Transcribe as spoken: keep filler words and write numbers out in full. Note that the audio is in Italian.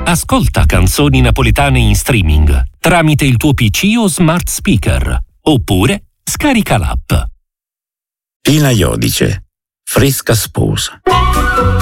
Ascolta canzoni napoletane in streaming tramite il tuo P C o smart speaker, oppure scarica l'app. Pina Iodice, Fresca sposa.